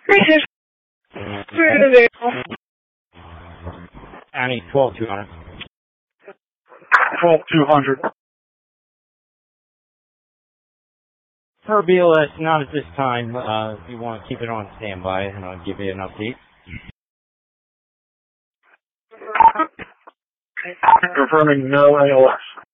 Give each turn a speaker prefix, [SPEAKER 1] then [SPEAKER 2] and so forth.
[SPEAKER 1] Annie, 12200.
[SPEAKER 2] 12200.
[SPEAKER 1] Per BLS, not at this time. If you want to keep it on standby, and I'll give you an update.
[SPEAKER 2] Confirming no ALS.